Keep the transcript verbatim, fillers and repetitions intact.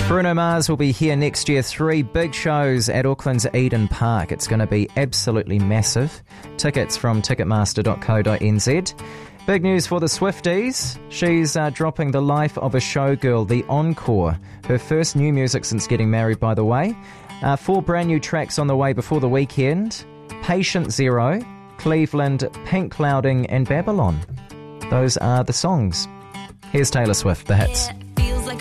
Bruno Mars will be here next year. Three big shows at Auckland's Eden Park. It's going to be absolutely massive. Tickets from ticketmaster dot co dot n z. Big news for the Swifties. She's uh, dropping The Life of a Showgirl, the encore. Her first new music since getting married, by the way. Uh, four brand new tracks on the way before the weekend. Patient Zero, Cleveland, Pink Clouding and Babylon. Those are the songs. Here's Taylor Swift, the hits. Yeah.